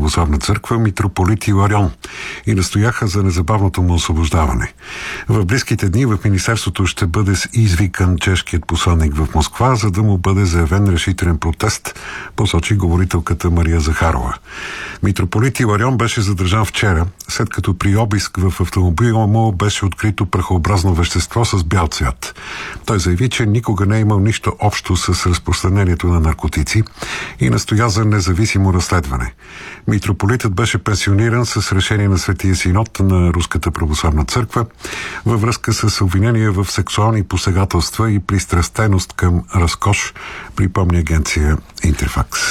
православна църква митрополит Иларион и настояха за незабавното му освобождаване. В близките дни в министерството ще бъде извикан чешкият посланник в Москва, за да му бъде заявен решителен протест, посочи говорителката Мария Захарова. Митрополит Иларион беше задържан вчера, след като при обиск в автомобила му беше открито прахообразно вещество с бял цвят. Той заяви, че никога не е имал нищо общо с разпространението на наркотици и настоя за независимо разследване. Митрополитът беше пенсиониран с решение на Светия Синод на Руската православна църква във връзка с обвинения в сексуални посегателства и пристрастеност към разкош, припомня агенция Интерфакс.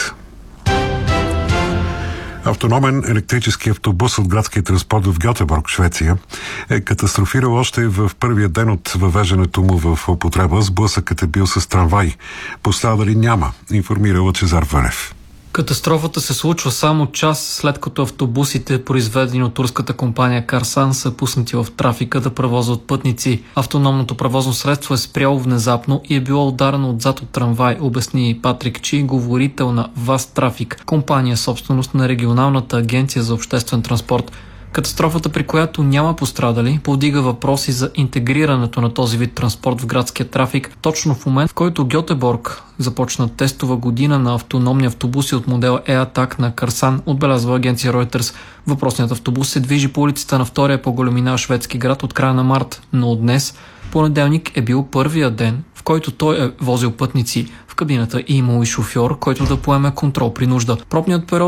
Автономен електрически автобус от градския транспорт в Гьотеборг, Швеция, е катастрофирал още в първия ден от въвеждането му в употреба. Сблъсъкът е бил с трамвай. Пострадали няма, информира Лъчезар Валев. Катастрофата се случва само час след като автобусите, произведени от турската компания Карсан, са пуснати в трафика да превозват пътници. Автономното превозно средство е спряло внезапно и е било ударено отзад от трамвай, обясни Патрик Чи, говорител на ВАС Трафик, компания собственост на Регионалната агенция за обществен транспорт. Катастрофата, при която няма пострадали, повдига въпроси за интегрирането на този вид транспорт в градския трафик, точно в момент, в който Гьотеборг започна тестова година на автономни автобуси от модела E-Attack на Карсан, отбелязва агенция Reuters. Въпросният автобус се движи по улицата на втория по големина шведски град от края на март, но днес, понеделник, е бил първия ден, в който той е возил пътници. В кабината е имал и шофьор, който да поеме контрол при нужда. Пробният период